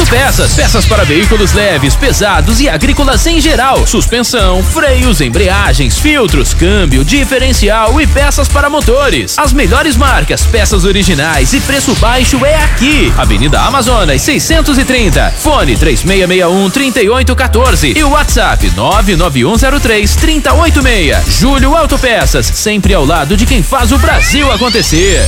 Autopeças, peças para veículos leves, pesados e agrícolas em geral. Suspensão, freios, embreagens, filtros, câmbio, diferencial e peças para motores. As melhores marcas, peças originais e preço baixo é aqui. Avenida Amazonas 630. Fone 3661-3814 e o WhatsApp 99103-3086. Júlio Autopeças, sempre ao lado de quem faz o Brasil acontecer.